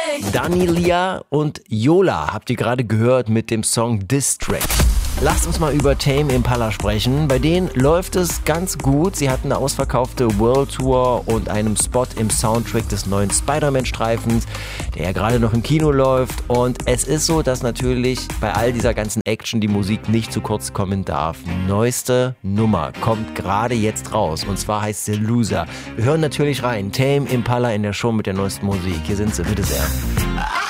Dani Lia und Yola habt ihr gerade gehört mit dem Song Diss Track. Lasst uns mal über Tame Impala sprechen. Bei denen läuft es ganz gut. Sie hatten eine ausverkaufte World Tour und einen Spot im Soundtrack des neuen Spider-Man-Streifens, der ja gerade noch im Kino läuft. Und es ist so, dass natürlich bei all dieser ganzen Action die Musik nicht zu kurz kommen darf. Neueste Nummer kommt gerade jetzt raus und zwar heißt sie Loser. Wir hören natürlich rein. Tame Impala in der Show mit der neuesten Musik. Hier sind sie, bitte sehr.